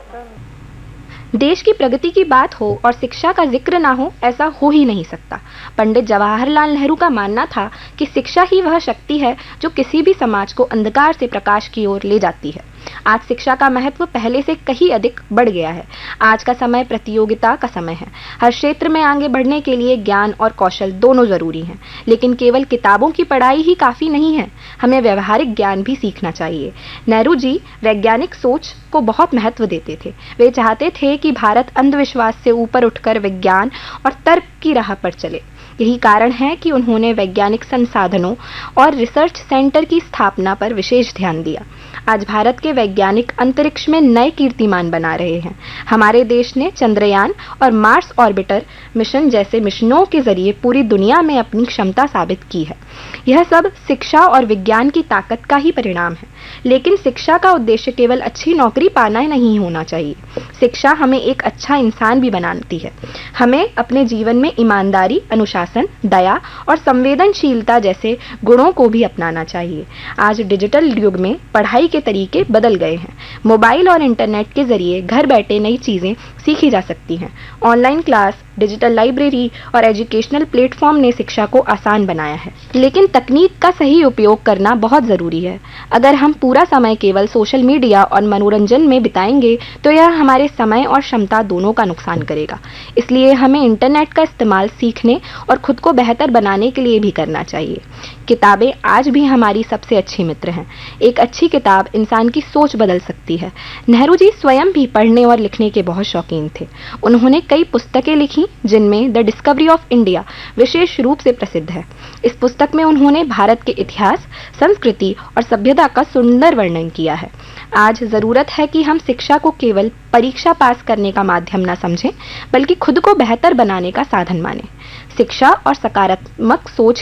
देश की प्रगति की बात हो और शिक्षा का जिक्र ना हो, ऐसा हो ही नहीं सकता। पंडित जवाहरलाल नेहरू का मानना था कि शिक्षा ही वह शक्ति है जो किसी भी समाज को अंधकार से प्रकाश की ओर ले जाती है। आज शिक्षा का महत्व पहले से कहीं अधिक बढ़ गया है। आज का समय प्रतियोगिता का समय है। हर क्षेत्र में आगे बढ़ने के लिए ज्ञान और कौशल दोनों जरूरी हैं। लेकिन केवल किताबों की पढ़ाई ही काफी नहीं है, हमें व्यवहारिक ज्ञान भी सीखना चाहिए। नेहरू जी वैज्ञानिक सोच को बहुत महत्व देते थे। वे चाहते थे कि भारत अंधविश्वास से ऊपर उठकर विज्ञान और तर्क की राह पर चले। यही कारण है कि उन्होंने वैज्ञानिक संसाधनों और रिसर्च सेंटर की स्थापना पर विशेष ध्यान दिया। आज भारत के वैज्ञानिक अंतरिक्ष में नए कीर्तिमान बना रहे हैं। हमारे देश ने चंद्रयान और मार्स ऑर्बिटर मिशन जैसे मिशनों के जरिए पूरी दुनिया में अपनी क्षमता साबित की है। यह सब शिक्षा और विज्ञान की ताकत का ही परिणाम है। लेकिन शिक्षा का उद्देश्य केवल अच्छी नौकरी पाना नहीं होना चाहिए। शिक्षा हमें एक अच्छा इंसान भी बनाती है। हमें अपने जीवन में ईमानदारी, अनुशासन, दया और संवेदनशीलता जैसे गुणों को भी अपनाना चाहिए। आज डिजिटल युग में पढ़ाई के तरीके बदल गए हैं। मोबाइल और इंटरनेट के जरिए घर बैठे नई चीजें सीखी जा सकती हैं। ऑनलाइन क्लास, डिजिटल लाइब्रेरी और एजुकेशनल प्लेटफॉर्म ने शिक्षा को आसान बनाया है। लेकिन तकनीक का सही उपयोग करना बहुत जरूरी है। अगर हम पूरा समय केवल सोशल मीडिया और मनोरंजन में बिताएंगे तो यह हमारे समय और क्षमता दोनों का नुकसान करेगा। इसलिए हमें इंटरनेट का इस्तेमाल सीखने और खुद को बेहतर बनाने के लिए भी करना चाहिए। किताबें आज भी हमारी सबसे अच्छी मित्र हैं। एक अच्छी किताब इंसान की सोच बदल सकती है। नेहरू जी स्वयं भी पढ़ने और लिखने के बहुत शौकीन थे। उन्होंने कई पुस्तकें लिखी, जिनमें द डिस्कवरी ऑफ इंडिया विशेष रूप से प्रसिद्ध है। इस पुस्तक में उन्होंने भारत के इतिहास, संस्कृति और सभ्यता का सुंदर वर्णन किया है। आज जरूरत है कि हम शिक्षा को केवल परीक्षा पास करने का माध्यम न समझें, बल्कि खुद को बेहतर बनाने का साधन मानें। शिक्षा और सकारात्मक सोच